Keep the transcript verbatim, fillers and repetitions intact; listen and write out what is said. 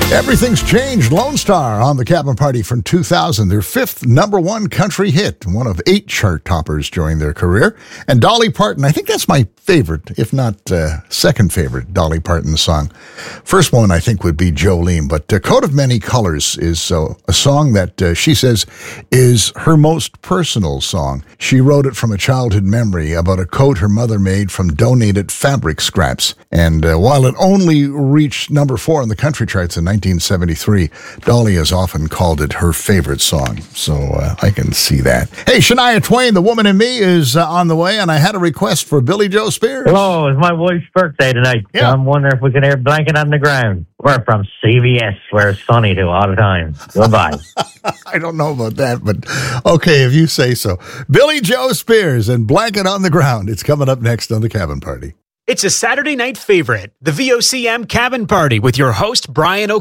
Everything's Changed, Lone Star on the Cabin Party from two thousand, their fifth number one country hit, one of eight chart toppers during their career. And Dolly Parton, I think that's my favorite, if not uh, second favorite Dolly Parton song. First one, I think, would be Jolene, but uh, Coat of Many Colors is uh, a song that uh, she says is her most personal song. She wrote it from a childhood memory about a coat her mother made from donated fabric scraps. And uh, while it only reached number four on the country charts in nineteen seventy-three, Dolly has often called it her favorite song. So uh, I can see that. Hey, Shania Twain, The Woman in Me, is uh, on the way, and I had a request for Billy Joe Spears. Hello, it's my wife's birthday tonight. Yeah. I'm wondering if we can hear Blanket on the Ground. We're from C B S, where it's sunny too all the time. Goodbye. I don't know about that, but okay, if you say so. Billy Joe Spears and Blanket on the Ground. It's coming up next on the Cabin Party. It's a Saturday night favorite, the V O C M Cabin Party with your host, Brian O'Connor.